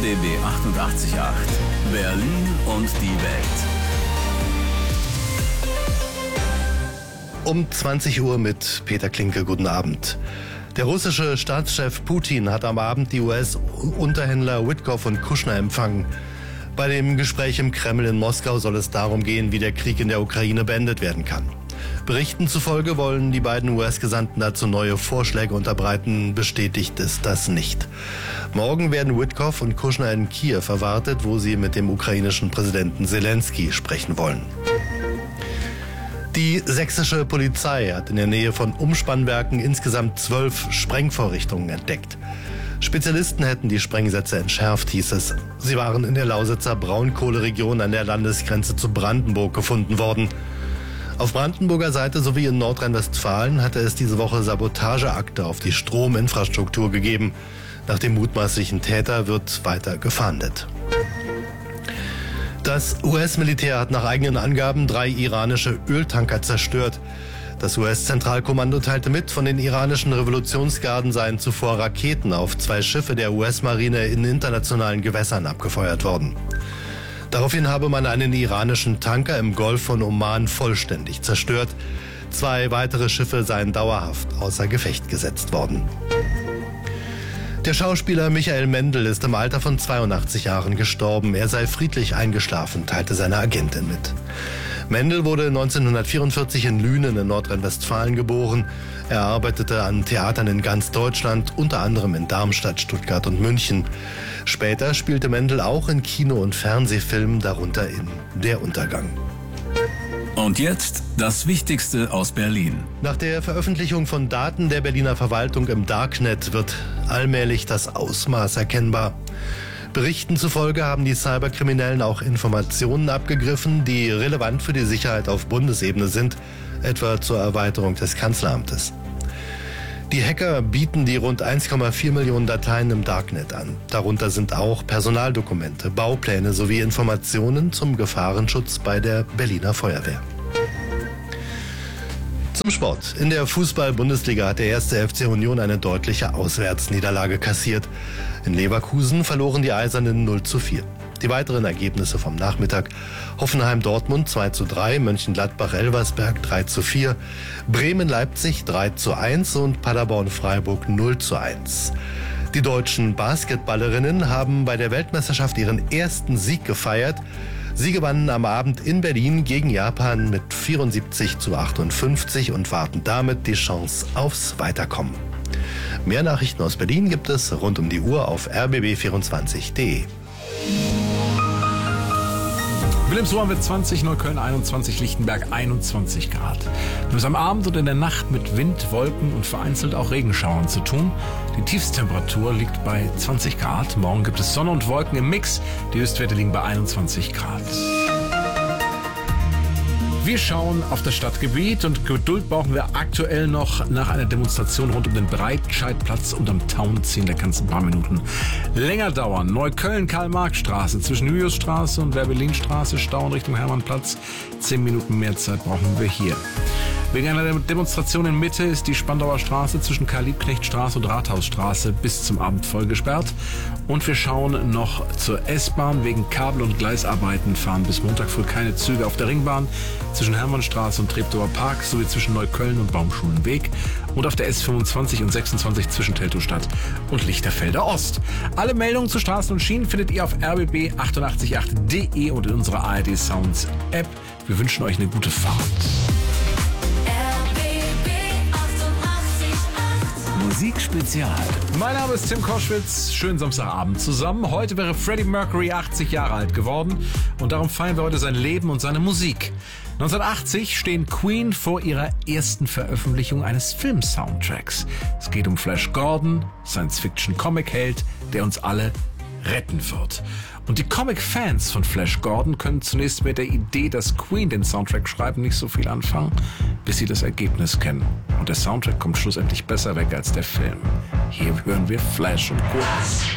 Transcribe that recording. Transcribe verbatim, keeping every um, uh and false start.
B B achtundachtzig Komma acht. Berlin und die Welt. Um zwanzig Uhr mit Peter Klinke. Guten Abend. Der russische Staatschef Putin hat am Abend die U S-Unterhändler Witkoff und Kushner empfangen. Bei dem Gespräch im Kreml in Moskau soll es darum gehen, wie der Krieg in der Ukraine beendet werden kann. Berichten zufolge wollen die beiden U S-Gesandten dazu neue Vorschläge unterbreiten. Bestätigt ist das nicht. Morgen werden Witkoff und Kushner in Kiew erwartet, wo sie mit dem ukrainischen Präsidenten Zelensky sprechen wollen. Die sächsische Polizei hat in der Nähe von Umspannwerken insgesamt zwölf Sprengvorrichtungen entdeckt. Spezialisten hätten die Sprengsätze entschärft, hieß es. Sie waren in der Lausitzer Braunkohleregion an der Landesgrenze zu Brandenburg gefunden worden. Auf Brandenburger Seite sowie in Nordrhein-Westfalen hatte es diese Woche Sabotageakte auf die Strominfrastruktur gegeben. Nach dem mutmaßlichen Täter wird weiter gefahndet. Das U S-Militär hat nach eigenen Angaben drei iranische Öltanker zerstört. Das U S-Zentralkommando teilte mit, von den iranischen Revolutionsgarden seien zuvor Raketen auf zwei Schiffe der U S-Marine in internationalen Gewässern abgefeuert worden. Daraufhin habe man einen iranischen Tanker im Golf von Oman vollständig zerstört. Zwei weitere Schiffe seien dauerhaft außer Gefecht gesetzt worden. Der Schauspieler Michael Mendl ist im Alter von zweiundachtzig Jahren gestorben. Er sei friedlich eingeschlafen, teilte seine Agentin mit. Mendl wurde neunzehnhundertvierundvierzig in Lünen in Nordrhein-Westfalen geboren. Er arbeitete an Theatern in ganz Deutschland, unter anderem in Darmstadt, Stuttgart und München. Später spielte Mendl auch in Kino- und Fernsehfilmen, darunter in Der Untergang. Und jetzt das Wichtigste aus Berlin. Nach der Veröffentlichung von Daten der Berliner Verwaltung im Darknet wird allmählich das Ausmaß erkennbar. Berichten zufolge haben die Cyberkriminellen auch Informationen abgegriffen, die relevant für die Sicherheit auf Bundesebene sind, etwa zur Erweiterung des Kanzleramtes. Die Hacker bieten die rund eins Komma vier Millionen Dateien im Darknet an. Darunter sind auch Personaldokumente, Baupläne sowie Informationen zum Gefahrenschutz bei der Berliner Feuerwehr. Zum Sport. In der Fußball-Bundesliga hat der erste F C Union eine deutliche Auswärtsniederlage kassiert. In Leverkusen verloren die Eisernen null zu vier. Die weiteren Ergebnisse vom Nachmittag: Hoffenheim-Dortmund zwei zu drei, Mönchengladbach-Elversberg drei zu vier, Bremen-Leipzig drei zu eins und Paderborn-Freiburg null zu eins. Die deutschen Basketballerinnen haben bei der Weltmeisterschaft ihren ersten Sieg gefeiert. Sie gewannen am Abend in Berlin gegen Japan mit vierundsiebzig zu achtundfünfzig und warten damit die Chance aufs Weiterkommen. Mehr Nachrichten aus Berlin gibt es rund um die Uhr auf r b b vierundzwanzig punkt d e. Wilhelmshaven wird zwanzig, Neukölln einundzwanzig, Lichtenberg einundzwanzig Grad. Wir haben es am Abend und in der Nacht mit Wind, Wolken und vereinzelt auch Regenschauern zu tun. Die Tiefstemperatur liegt bei zwanzig Grad. Morgen gibt es Sonne und Wolken im Mix. Die Höchstwerte liegen bei einundzwanzig Grad. Wir schauen auf das Stadtgebiet und Geduld brauchen wir aktuell noch nach einer Demonstration rund um den Breitscheidplatz und am Tauenziehen. Da kann es ein paar Minuten länger dauern. Neukölln, Karl-Marx-Straße zwischen Hühusstraße und Werbelinstraße, Stau in Richtung Hermannplatz. Zehn Minuten mehr Zeit brauchen wir hier. Wegen einer Demonstration in Mitte ist die Spandauer Straße zwischen Karl-Liebknecht-Straße und Rathausstraße bis zum Abend voll gesperrt. Und wir schauen noch zur S-Bahn. Wegen Kabel- und Gleisarbeiten fahren bis Montag früh keine Züge auf der Ringbahn zwischen Hermannstraße und Treptower Park sowie zwischen Neukölln und Baumschulenweg und auf der S fünfundzwanzig und sechsundzwanzig zwischen Teltowstadt und Lichterfelder Ost. Alle Meldungen zu Straßen und Schienen findet ihr auf r b b achtundachtzig Komma acht punkt d e und in unserer A R D Sounds App. Wir wünschen euch eine gute Fahrt. Musikspezial. Mein Name ist Tim Koschwitz. Schönen Samstagabend zusammen. Heute wäre Freddie Mercury achtzig Jahre alt geworden und darum feiern wir heute sein Leben und seine Musik. neunzehnhundertachtzig stehen Queen vor ihrer ersten Veröffentlichung eines Film-Soundtracks. Es geht um Flash Gordon, Science-Fiction-Comic-Held, der uns alle retten wird. Und die Comic-Fans von Flash Gordon können zunächst mit der Idee, dass Queen den Soundtrack schreiben, nicht so viel anfangen, bis sie das Ergebnis kennen. Und der Soundtrack kommt schlussendlich besser weg als der Film. Hier hören wir Flash und Co.